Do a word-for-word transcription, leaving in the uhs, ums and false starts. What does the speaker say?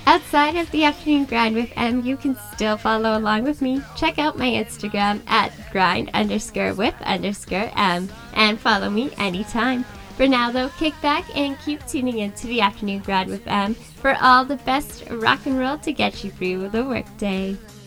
Outside of the afternoon grind with M, you can still follow along with me. Check out my Instagram at grind underscore with underscore M and follow me anytime. For now though, kick back and keep tuning in to the afternoon grind with M for all the best rock and roll to get you through the workday.